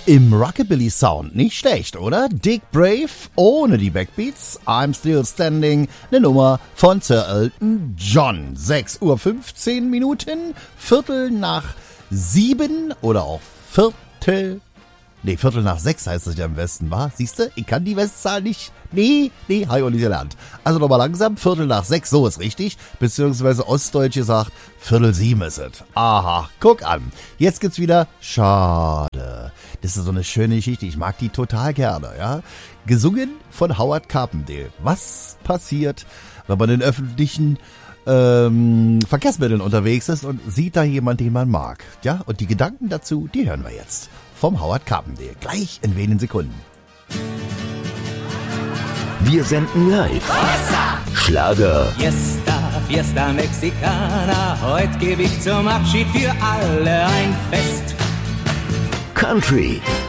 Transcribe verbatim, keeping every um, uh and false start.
im Rockabilly-Sound. Nicht schlecht, oder? Dick Brave ohne die Backbeats. I'm Still Standing, eine Nummer von Sir Elton John. sechs Uhr fünfzehn Minuten, Viertel nach sieben oder auch Viertel... Nee, Viertel nach sechs heißt es ja im Westen, wa? Siehst du, ich kann die Westzahl nicht. Nee, nee, habe ich auch nicht gelernt. Also nochmal langsam, Viertel nach sechs, so ist richtig. Beziehungsweise Ostdeutsch gesagt, Viertel sieben ist es. Aha, guck an. Jetzt gibt's wieder Schade. Das ist so eine schöne Geschichte, ich mag die total gerne, ja. Gesungen von Howard Carpendale. Was passiert, wenn man in öffentlichen ähm, Verkehrsmitteln unterwegs ist und sieht da jemand, den man mag? Ja, und die Gedanken dazu, die hören wir jetzt. Vom Howard Carpendale. Gleich in wenigen Sekunden. Wir senden live. Schlager. Fiesta, Fiesta Mexicana. Heute gebe ich zum Abschied für alle ein Fest. Country.